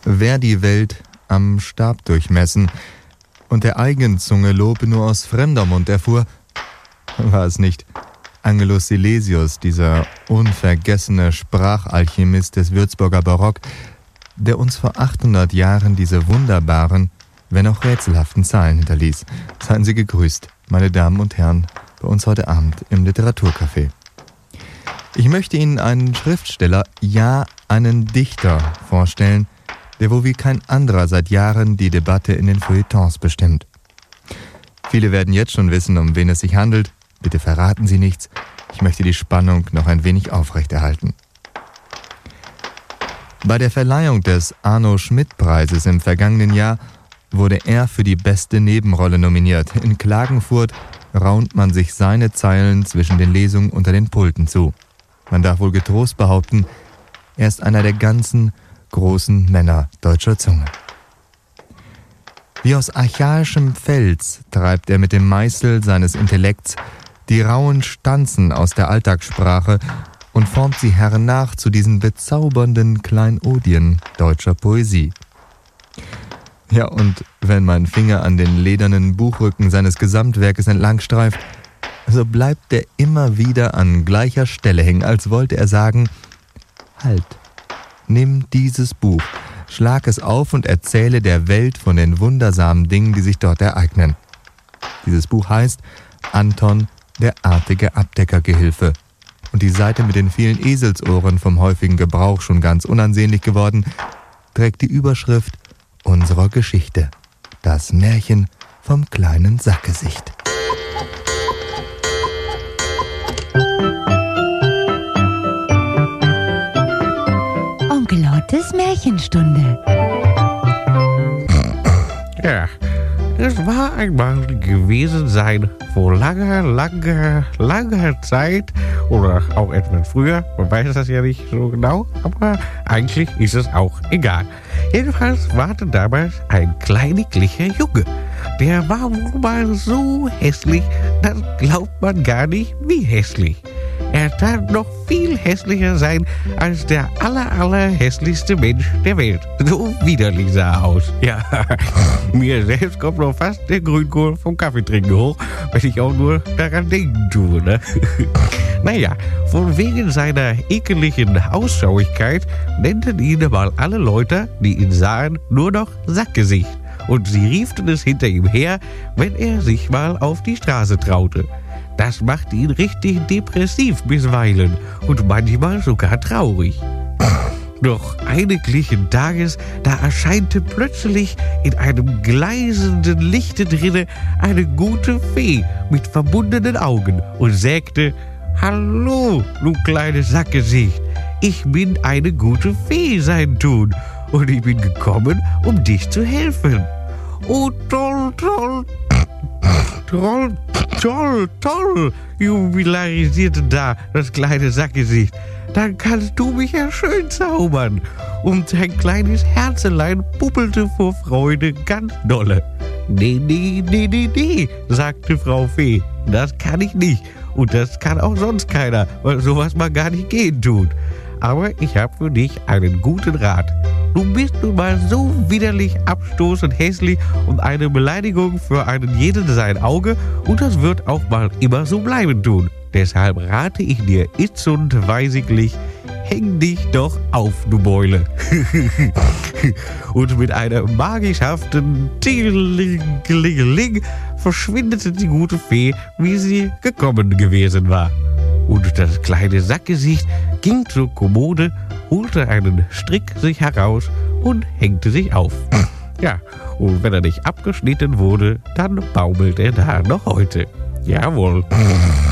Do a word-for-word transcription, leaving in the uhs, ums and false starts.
wer die Welt am Stab durchmessen und der eigenen Zunge Lob nur aus fremder Mund erfuhr, war es nicht Angelus Silesius, dieser unvergessene Sprachalchemist des Würzburger Barock, der uns vor achthundert Jahren diese wunderbaren, wenn auch rätselhaften Zahlen hinterließ. Seien Sie gegrüßt, meine Damen und Herren, bei uns heute Abend im Literaturcafé. Ich möchte Ihnen einen Schriftsteller, ja einen Dichter vorstellen, der wohl wie kein anderer seit Jahren die Debatte in den Feuilletons bestimmt. Viele werden jetzt schon wissen, um wen es sich handelt. Bitte verraten Sie nichts. Ich möchte die Spannung noch ein wenig aufrechterhalten. Bei der Verleihung des Arno-Schmidt-Preises im vergangenen Jahr wurde er für die beste Nebenrolle nominiert. In Klagenfurt raunt man sich seine Zeilen zwischen den Lesungen unter den Pulten zu. Man darf wohl getrost behaupten, er ist einer der ganzen großen Männer deutscher Zunge. Wie aus archaischem Fels treibt er mit dem Meißel seines Intellekts die rauen Stanzen aus der Alltagssprache und formt sie hernach zu diesen bezaubernden Kleinodien deutscher Poesie. Ja, und wenn mein Finger an den ledernen Buchrücken seines Gesamtwerkes entlangstreift, so bleibt er immer wieder an gleicher Stelle hängen, als wollte er sagen: Halt, nimm dieses Buch, schlag es auf und erzähle der Welt von den wundersamen Dingen, die sich dort ereignen. Dieses Buch heißt Anton, der artige Abdeckergehilfe. Und die Seite mit den vielen Eselsohren, vom häufigen Gebrauch schon ganz unansehnlich geworden, trägt die Überschrift unserer Geschichte: Das Märchen vom kleinen Sackgesicht. Onkel Ottes Märchenstunde. Ja, es war einmal gewesen sein, vor langer, langer, langer Zeit oder auch etwas früher, man weiß das ja nicht so genau, aber eigentlich ist es auch egal. Jedenfalls war damals ein kleiniglicher Junge. Der war wohl mal so hässlich, das glaubt man gar nicht, wie hässlich. Er tat noch viel hässlicher sein als der aller, aller hässlichste Mensch der Welt. So widerlich sah er aus. Ja, mir selbst kommt noch fast der Grünkohl vom Kaffeetrinken hoch, wenn ich auch nur daran denken tue, ne? Naja, von wegen seiner ekeligen Ausschauigkeit nannten ihn mal alle Leute, die ihn sahen, nur noch Sackgesicht. Und sie rieften es hinter ihm her, wenn er sich mal auf die Straße traute. Das machte ihn richtig depressiv bisweilen und manchmal sogar traurig. Doch einiglichen Tages, da erscheinte plötzlich in einem gleißenden Lichte drinne eine gute Fee mit verbundenen Augen und sagte: Hallo, du kleines Sackgesicht, ich bin eine gute Fee sein tun und ich bin gekommen, um dich zu helfen. Oh, toll, toll, toll, toll, toll, jubilarisierte da das kleine Sackgesicht. Dann kannst du mich ja schön zaubern. Und sein kleines Herzelein puppelte vor Freude ganz dolle. Nee, nee, nee, nee, nee, sagte Frau Fee, das kann ich nicht. Und das kann auch sonst keiner, weil sowas mal gar nicht gehen tut. Aber ich habe für dich einen guten Rat. Du bist nun mal so widerlich, abstoßend hässlich und eine Beleidigung für einen jeden sein Auge, und das wird auch mal immer so bleiben tun. Deshalb rate ich dir itzund weisiglich, häng dich doch auf, du Beule. Und mit einer magischhaften Tingelingeling verschwindete die gute Fee, wie sie gekommen gewesen war. Und das kleine Sackgesicht ging zur Kommode, holte einen Strick sich heraus und hängte sich auf. Ja, und wenn er nicht abgeschnitten wurde, dann baumelt er da noch heute. Jawohl.